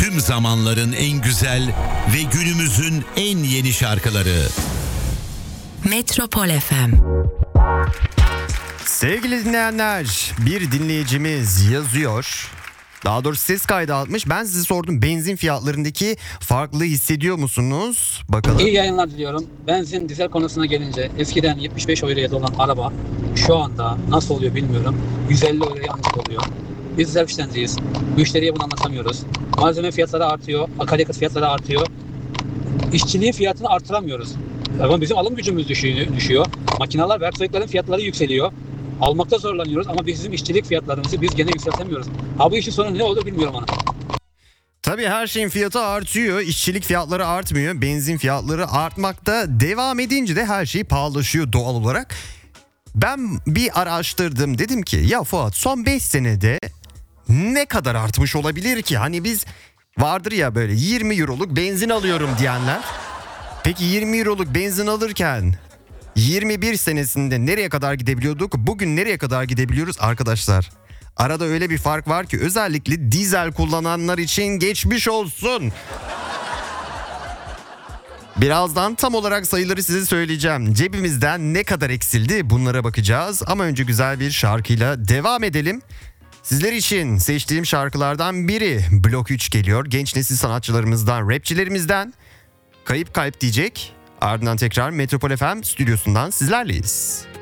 Tüm zamanların en güzel ve günümüzün en yeni şarkıları. Metropol FM. Sevgili dinleyenler, bir dinleyicimiz yazıyor. Daha doğrusu ses kaydı almış. Ben size sordum, benzin fiyatlarındaki farklılığı hissediyor musunuz? Bakalım. İyi yayınlar diliyorum. Benzin, dizel konusuna gelince eskiden 75 euroya dolan araba şu anda nasıl oluyor bilmiyorum. 150 euroya ancak oluyor. Biz zevk işlenciyiz. Müşteriye bunu anlatamıyoruz. Malzeme fiyatları artıyor, akaryakıt fiyatları artıyor. İşçiliğin fiyatını artıramıyoruz. Ama bizim alım gücümüz düşüyor. Makineler ve erkeklerin fiyatları yükseliyor. Almakta zorlanıyoruz ama bizim işçilik fiyatlarımızı biz gene yükseltemiyoruz. Ha bu işin sonu ne olur bilmiyorum ana. Tabii her şeyin fiyatı artıyor, işçilik fiyatları artmıyor, benzin fiyatları artmakta devam edince de her şey pahalılaşıyor doğal olarak. Ben bir araştırdım, dedim ki ya Fuat, son 5 senede ne kadar artmış olabilir ki? Hani biz vardır ya böyle 20 euroluk benzin alıyorum diyenler. Peki 20 euroluk benzin alırken 21 senesinde nereye kadar gidebiliyorduk? Bugün nereye kadar gidebiliyoruz arkadaşlar? Arada öyle bir fark var ki özellikle dizel kullananlar için geçmiş olsun. Birazdan tam olarak sayıları size söyleyeceğim. Cebimizden ne kadar eksildi bunlara bakacağız. Ama önce güzel bir şarkıyla devam edelim. Sizler için seçtiğim şarkılardan biri Blok 3 geliyor. Genç nesil sanatçılarımızdan, rapçilerimizden Kayıp Kalp diyecek. Ardından tekrar Metropol FM stüdyosundan sizlerleyiz.